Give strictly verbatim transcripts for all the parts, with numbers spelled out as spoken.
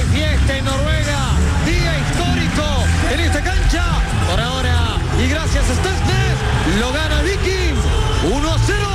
fiesta en Noruega, día histórico en esta cancha. Por ahora, y gracias a Stensnes, lo gana Viking uno a cero.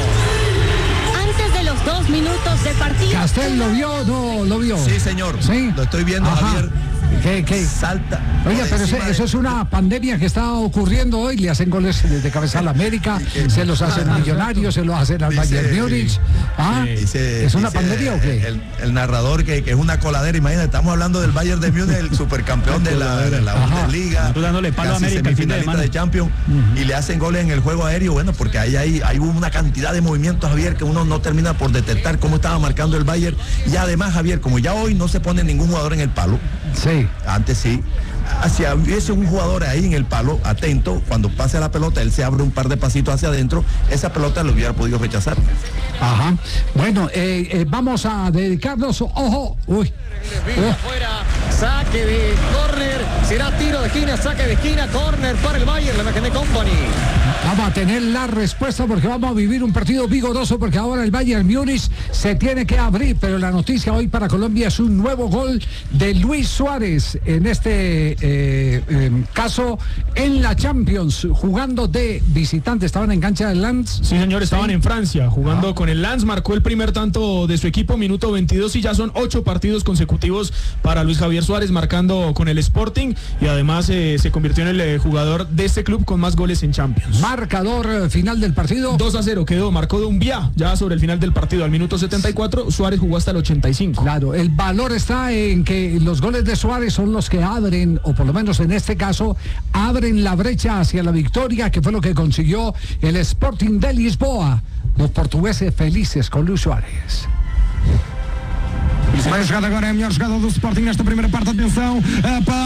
Antes de los dos minutos de partido. ¿Castel lo vio o no lo vio? Sí, señor. Sí. Lo estoy viendo, Ajá. Javier. ¿Qué, qué? Salta. Oye, pero eso, eso es una pandemia que está ocurriendo hoy. Le hacen goles desde cabeza a la América, se los hacen a Millonarios, se los hacen al Bayern Múnich. ¿Ah? Dice, ¿Es una dice pandemia o qué? El, el narrador que, que es una coladera. Imagínate, estamos hablando del Bayern de Múnich, el supercampeón de la, de la Bundesliga, dándole palo a casi América el fin de semifinalista semana de Champions, uh-huh. y le hacen goles en el juego aéreo. Bueno, porque ahí hay, hay una cantidad de movimientos, Javier, que uno no termina por detectar cómo estaba marcando el Bayern. Y además, Javier, como ya hoy no se pone ningún jugador en el palo, sí, antes sí, si hubiese un jugador ahí en el palo, atento, cuando pase la pelota, él se abre un par de pasitos hacia adentro, esa pelota lo hubiera podido rechazar. Ajá. Bueno, eh, eh, vamos a dedicarnos, ojo, uy. Uh. Afuera, saque de córner, será tiro de esquina, saque de esquina, córner para el Bayern, la imagen de Company. Vamos a tener la respuesta porque vamos a vivir un partido vigoroso porque ahora el Bayern Múnich se tiene que abrir, pero la noticia hoy para Colombia es un nuevo gol de Luis Suárez, en este eh, eh, caso en la Champions, jugando de visitante. Estaban en cancha del Lens. Sí, señor, estaban sí. en Francia jugando ah. con el Lens, marcó el primer tanto de su equipo, minuto veintidós, y ya son ocho partidos consecutivos para Luis Javier Suárez marcando con el Sporting, y además eh, se convirtió en el eh, jugador de este club con más goles en Champions. Marcador eh, final del partido. dos a cero quedó, marcó Doumbia ya sobre el final del partido al minuto setenta y cuatro, Suárez jugó hasta el ochenta y cinco. Claro, el valor está en que los goles de Suárez son los que abren, o por lo menos en este caso, abren la brecha hacia la victoria, que fue lo que consiguió el Sporting de Lisboa. Los portugueses felices con Luis Suárez. Vai jogada agora, é a melhor jogada do Sporting nesta primeira parte, atenção,